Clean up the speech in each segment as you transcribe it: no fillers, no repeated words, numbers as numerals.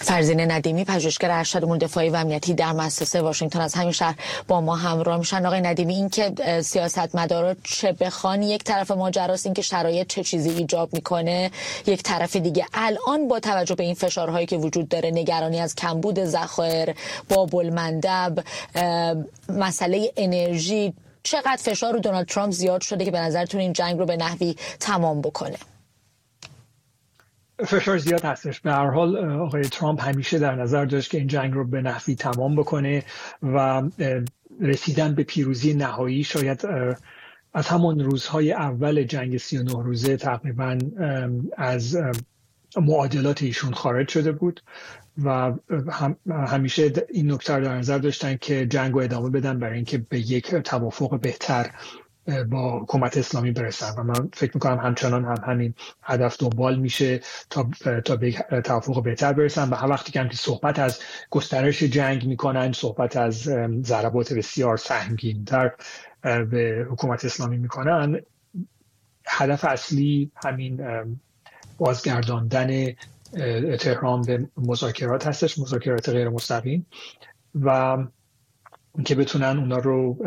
فرزین ندیمی، پژوهشگر ارشد امور دفاعی و امنیتی در مؤسسه واشنگتن از همین شهر با ما همراه میشن. آقای ندیمی، این که سیاستمدارا چه بخوان یک طرف ماجراست، این که شرایط چه چیزی ایجاب میکنه یک طرف دیگه. الان با توجه به این فشارهایی که وجود داره، نگرانی از کمبود ذخایر، باب المندب، مسئله انرژی، چقدر فشار رو دونالد ترامپ زیاد شده که به نظرتون این جنگ رو به نحوی تمام بکنه؟ فشار زیاد هستش. به هر حال آقای ترامپ همیشه در نظر داشت که این جنگ رو به نحوی تمام بکنه و رسیدن به پیروزی نهایی شاید از همون روزهای اول جنگ 39 روزه تقریبا از معادلات ایشون خارج شده بود و همیشه این نکته رو در نظر داشتن که جنگ رو ادامه بدن برای اینکه به یک توافق بهتر با حکومت اسلامی برسن و من فکر میکنم همچنان همین هدف دنبال میشه تا به توافق بهتر برسن. و هر وقتی که صحبت از گسترش جنگ میکنن، صحبت از ضربات بسیار سهمگین‌تر به حکومت اسلامی میکنن، هدف اصلی همین بازگرداندن تهران به مذاکرات هستش، مذاکرات غیر مستقیم، و که بتونن اونا رو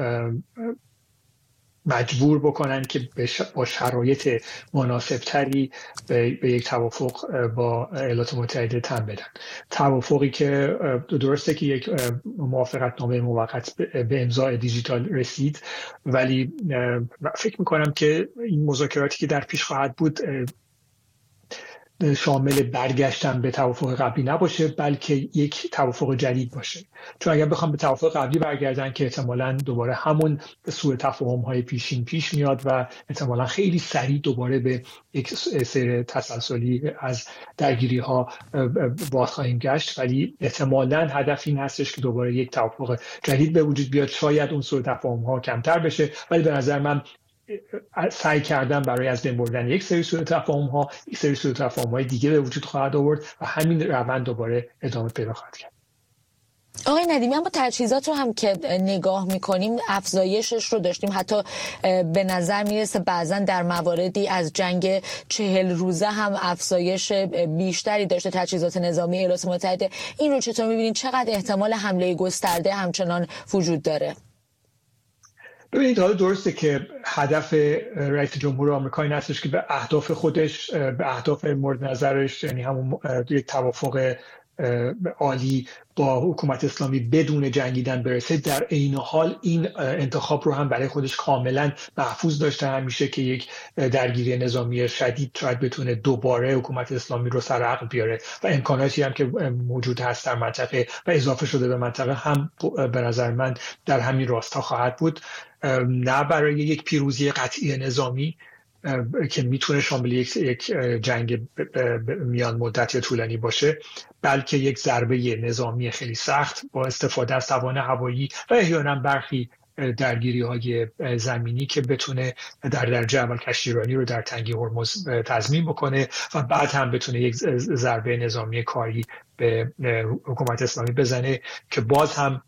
مجبور بکنن که با شرایط مناسبتری به یک توافق با ایالات متحده تن بدن. توافقی که درسته که یک موافقتنامه موقت به امضای دیجیتال رسید، ولی فکر میکنم که این مذاکراتی که در پیش خواهد بود شامل برگشتن به توافق قبلی نباشه، بلکه یک توافق جدید باشه. چون اگر بخوام به توافق قبلی برگردن که احتمالاً دوباره همون سوء تفاهم‌های پیشین پیش میاد و احتمالاً خیلی سریع دوباره به یک سیر تسلسلی از درگیری‌ها باز خواهیم گشت. ولی احتمالاً هدف این هستش که دوباره یک توافق جدید به وجود بیاد. شاید اون سوء تفاهم‌ها کمتر بشه، ولی به نظر من سعی کردن برای از بین بردن یک سری سوء تفاهم‌ها، یک سری سوء تفاهم‌های دیگه به وجود خواهد آورد و همین روند دوباره ادامه پیدا خواهد کرد. آقای ندیمی، اما تجهیزات رو هم که نگاه میکنیم افزایشش رو داشتیم، حتی به نظر میرسه بعضا در مواردی از جنگ 40 روزه هم افزایش بیشتری داشته تجهیزات نظامی ایالات متحده. این رو چطور میبینید؟ چقدر احتمال حمله گسترده همچنان وجود داره؟ ببینید، حالا درسته که هدف رئیس جمهور آمریکا این هستش که به اهداف خودش، به اهداف مورد نظرش، یعنی همون یک توافق عالی با حکومت اسلامی بدون جنگیدن برسه. در عین حال این انتخاب رو هم برای خودش کاملا محفوظ داشته همیشه که یک درگیری نظامی شدید شاید بتونه دوباره حکومت اسلامی رو سر عقل بیاره و امکاناتی هم که موجود هست در منطقه و اضافه شده به منطقه هم به نظر من در همین راستا خواهد بود. نه برای یک پیروزی قطعی نظامی که میتونه شامل یک جنگ میان مدت یا طولانی باشه، بلکه یک ضربه نظامی خیلی سخت با استفاده از توان هوایی و احیانا برخی درگیری‌های زمینی که بتونه در درجه اول کشتیرانی رو در تنگه هرمز تضمین بکنه و بعد هم بتونه یک ضربه نظامی کاری به حکومت اسلامی بزنه که باز هم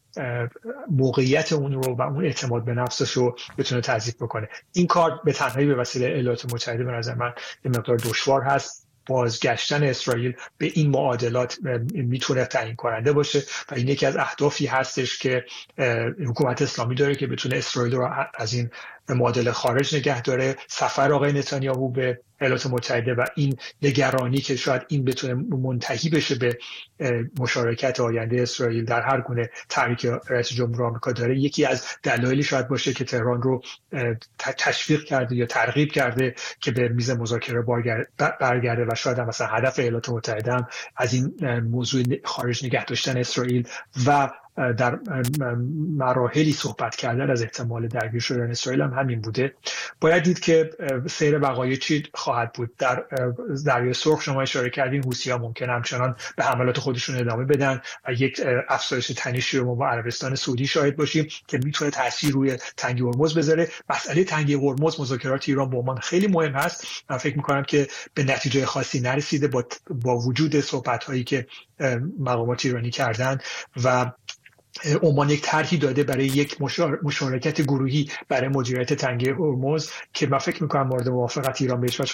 موقعیت اون رو و اون اعتماد به نفسش رو بتونه تضعیف بکنه. این کار به تنهایی به وسیله ایالات متحده به نظر من یه مقدار دشوار هست. بازگشتن اسرائیل به این معادلات میتونه تعیین کننده باشه و این یکی از اهدافی هستش که حکومت اسلامی داره که بتونه اسرائیل رو از این معادله خارج نگه داره. سفر آقای نتانیاهو به ایالات متحده و این نگرانی که شاید این بتونه منتهی بشه به مشارکت آینده اسرائیل در هر گونه طرحی که رئیس جمهور آمریکا داره، یکی از دلایلی شاید باشه که تهران رو تشویق کرده یا ترغیب کرده که به میز مذاکره برگرده و شاید هم مثلا هدف ایالات متحده هم از این موضوع خارج نگه داشتن اسرائیل و در مراحلی صحبت کردن از احتمال درگیر شدن اسرائیل هم همین بوده. باید دید که سیر وقایع چی خواهد بود. در دریای سرخ شما اشاره کردین، حوثی‌ها ممکن همچنان به حملات خودشون ادامه بدن و یک افزایش تنشی رو ما با عربستان سعودی شاهد باشیم که میتونه تاثیر روی تنگه هرمز بذاره. مسئله تنگه هرمز، مذاکرات ایران با عمان خیلی مهم هست. من فکر می‌کنم که به نتیجه خاصی نرسیده با وجود صحبت‌هایی که مقامات ایرانی کردن و عمان یک طرحی داده برای یک مشارکت گروهی برای مدیریت تنگه هرمز که من فکر میکنم مورد موافقت ایران بهش